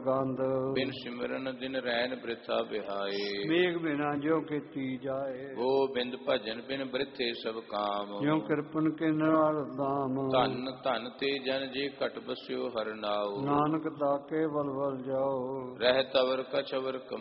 ਗੰਧ ਬਿਨ ਸਿਮਰਨ ਦਿਨ ਰੈਨ ਬ੍ਰਿਥਾ ਬਿਹਾਏ ਮੇਘ ਬਿਨਾ ਜੋ ਕੀਤੀ ਜਾਏ ਗੋਬਿੰਦ ਭਜਨ ਬਿਨ ਬ੍ਰਿਥੇ ਸਭ ਕਾਮ ਜਿਉ ਕਿਰਪਨ ਕੇ ਨਿਰਾਲ ਦਾਮ ਧਨ ਧਨ ਤੇ ਜਨ ਜੀ ਘਟ ਬਸਿਓ ਹਰ ਨਾਉ ਨਾਨਕ ਤਾਕੇ ਬਲ ਬਲ ਜਾਓ ਰਹਿ ਤਵਰ ਕਛਵਰ